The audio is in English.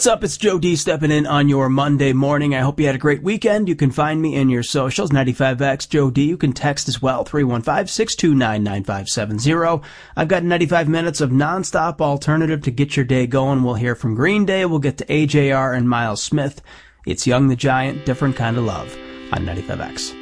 What's up? It's Joe D stepping in on your Monday morning. I hope you had a great weekend. You can find me in your socials, 95X Joe D. You can text as well, 315-629-9570. I've got 95 minutes of nonstop alternative to get your day going. We'll hear from Green Day. We'll get to AJR and Miles Smith. It's Young the Giant, Different Kind of Love on 95X.